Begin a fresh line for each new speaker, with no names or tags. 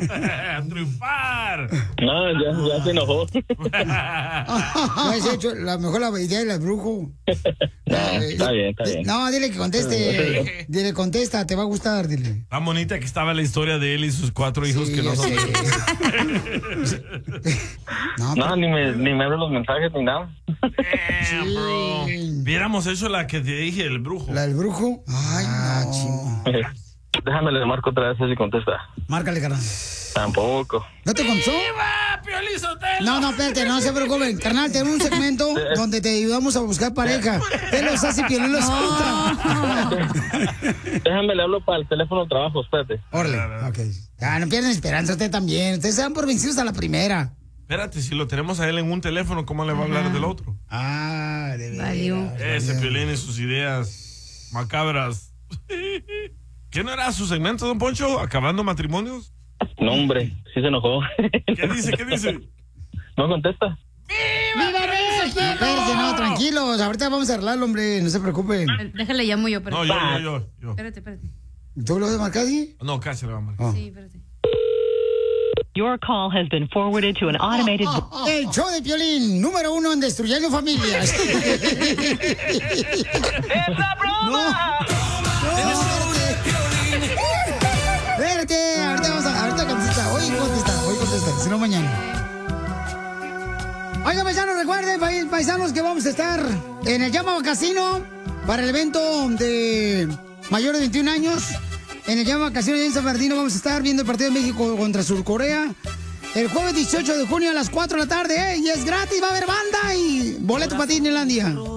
¡A triunfar!
No, ya se enojó.
No has hecho la mejor la idea del brujo.
Está bien.
No, dile que conteste. Dile, contesta, te va a gustar, dile.
Tan bonita que estaba la historia de él y sus 4 hijos que no son.
No, ni me abren los mensajes ni nada.
Damn, bro. Hubiéramos hecho la que te dije, el brujo.
¿La del brujo? Ay, no.
Déjame le marco otra vez si contesta.
Márcale, carnal.
Tampoco.
¿No te contó?
Piolín Sotelo!
No, espérate, no se preocupen. Carnal, tenemos un segmento donde te ayudamos a buscar pareja. Él los hace y Piolín los contra.
Déjame le hablo para el teléfono de trabajo, espérate.
Órale, ok. Ya, no pierdan esperanza usted también. Ustedes se dan por vencidos a la primera.
Espérate, si lo tenemos a él en un teléfono, ¿cómo le va a hablar del otro?
Ah, de verdad.
Ese Piolín y sus ideas macabras. ¿Qué no era su segmento, don Poncho? ¿Acabando matrimonios?
No, hombre, sí se enojó.
¿Qué dice?
No contesta.
¡Viva México! Espérate, no, tranquilos. Ahorita vamos a arreglarlo, hombre. No se preocupen.
Déjale, llamo yo. Pero...
No, yo.
Espérate.
¿Tú lo vas a marcar, sí?
No, casi le va a marcar.
Sí, espérate.
Your call has been forwarded to an automated...
El show de Piolín, número 1 en destruyendo familias.
¡Es la broma!
Espérate, ahorita contesta. Hoy contesta, si no mañana. Oiga, paisanos, recuerden, paisanos, que vamos a estar en el Llama Casino para el evento de mayores de 21 años. En el Llama Casino de San Bernardino vamos a estar viendo el partido de México contra Surcorea el jueves 18 de junio a las 4 de la tarde, ¿eh? Y es gratis, va a haber banda y boleto para Disneylandia.